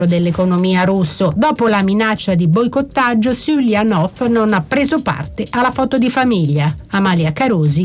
dell'economia russo. Dopo la minaccia di boicottaggio, Sulianov non ha preso parte alla foto di famiglia. Amalia Carosi,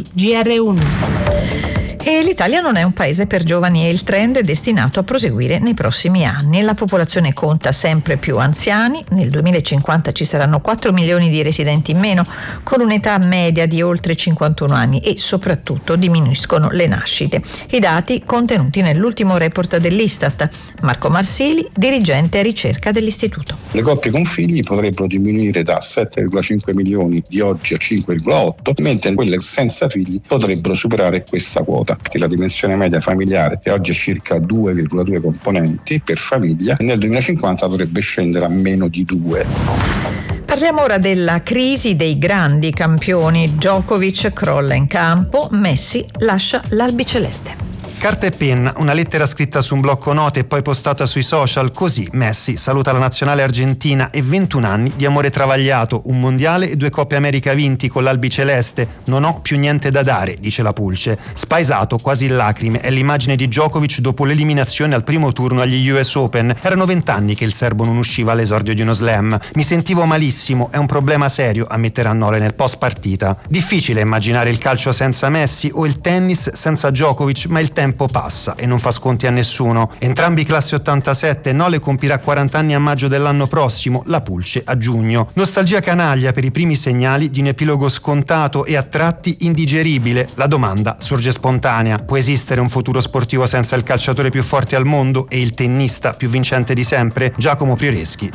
GR1. E l'Italia non è un paese per giovani e il trend è destinato a proseguire nei prossimi anni. La popolazione conta sempre più anziani, nel 2050 ci saranno 4 milioni di residenti in meno, con un'età media di oltre 51 anni e soprattutto diminuiscono le nascite. I dati contenuti nell'ultimo report dell'Istat. Marco Marsili, dirigente a ricerca dell'istituto. Le coppie con figli potrebbero diminuire da 7,5 milioni di oggi a 5,8, mentre quelle senza figli potrebbero superare questa quota. La dimensione media familiare, che oggi è circa 2,2 componenti per famiglia, nel 2050 dovrebbe scendere a meno di 2. Parliamo ora della crisi dei grandi campioni. Djokovic crolla in campo, Messi lascia l'albiceleste. Carta e penna, una lettera scritta su un blocco note e poi postata sui social, così Messi saluta la nazionale argentina e 21 anni di amore travagliato, un mondiale e 2 Coppe America vinti con l'albiceleste. Non ho più niente da dare, dice la Pulce. Spaesato, quasi in lacrime, è l'immagine di Djokovic dopo l'eliminazione al primo turno agli US Open. Erano 20 anni che il serbo non usciva all'esordio di uno slam. Mi sentivo malissimo, è un problema serio, ammetterà Nole nel post partita. Difficile immaginare il calcio senza Messi o il tennis senza Djokovic, ma il tempo passa e non fa sconti a nessuno. Entrambi classe 87, Nole compirà 40 anni a maggio dell'anno prossimo, la Pulce a giugno. Nostalgia canaglia per i primi segnali di un epilogo scontato e a tratti indigeribile. La domanda sorge spontanea: può esistere un futuro sportivo senza il calciatore più forte al mondo e il tennista più vincente di sempre? Giacomo Prioreschi,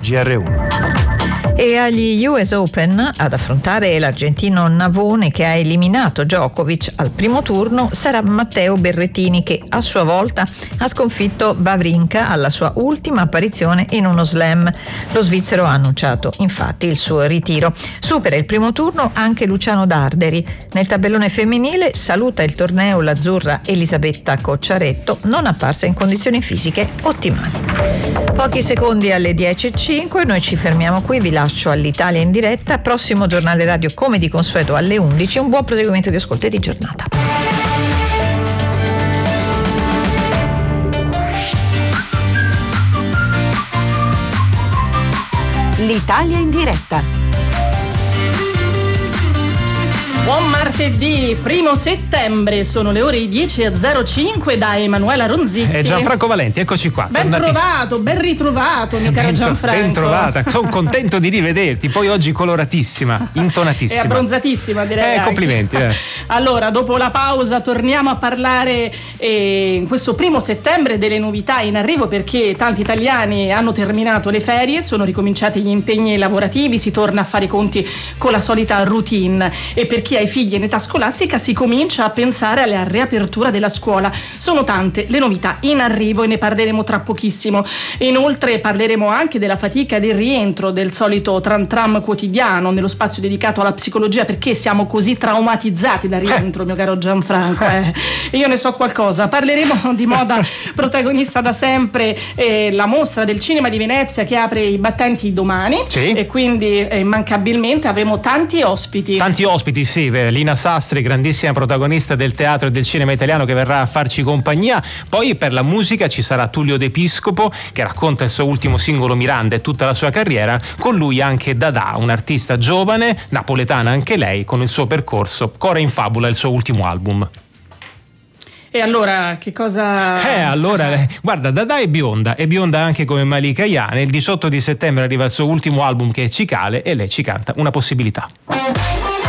GR1. E agli US Open, ad affrontare l'argentino Navone che ha eliminato Djokovic al primo turno, sarà Matteo Berrettini, che a sua volta ha sconfitto Wawrinka alla sua ultima apparizione in uno slam. Lo svizzero ha annunciato infatti il suo ritiro. Supera il primo turno anche Luciano Darderi. Nel tabellone femminile saluta il torneo l'azzurra Elisabetta Cocciaretto, non apparsa in condizioni fisiche ottimali. Pochi secondi alle 10:05, noi ci fermiamo qui, vi lascio all'Italia in diretta, prossimo giornale radio come di consueto alle 11, un buon proseguimento di ascolto e di giornata. L'Italia in diretta. Buon martedì, 1 settembre, sono le ore 10:05 da Emanuela Ronzicchi e Gianfranco Valenti, eccoci qua. Ben trovato, ben ritrovato, mio caro Gianfranco. Ben trovata, sono contento di rivederti, poi oggi coloratissima, intonatissima. E abbronzatissima, direi. Complimenti. Allora, dopo la pausa torniamo a parlare in questo 1 settembre delle novità in arrivo, perché tanti italiani hanno terminato le ferie, sono ricominciati gli impegni lavorativi, si torna a fare i conti con la solita routine, e per chi ha i figli in età scolastica si comincia a pensare alla riapertura della scuola. Sono tante le novità in arrivo e ne parleremo tra pochissimo. Inoltre parleremo anche della fatica del rientro del solito tram quotidiano nello spazio dedicato alla psicologia, perché siamo così traumatizzati dal rientro, mio caro Gianfranco. Io ne so qualcosa. Parleremo di moda, protagonista da sempre la mostra del cinema di Venezia che apre i battenti domani, sì. E quindi immancabilmente avremo tanti ospiti. Tanti ospiti, sì. Lina Sastri, grandissima protagonista del teatro e del cinema italiano, che verrà a farci compagnia. Poi per la musica ci sarà Tullio D'Episcopo, che racconta il suo ultimo singolo Miranda e tutta la sua carriera. Con lui anche Dada, un'artista giovane, napoletana anche lei, con il suo percorso. Cora in Fabula, il suo ultimo album. E allora che cosa? Allora, guarda, Dada è bionda anche come Malika Ayane. Il 18 di settembre arriva il suo ultimo album, che è Cicale, e lei ci canta Una possibilità.